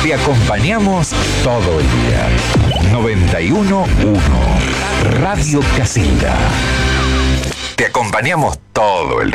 Te acompañamos todo el día. 91.1 Radio Casilda. Te acompañamos todo el día.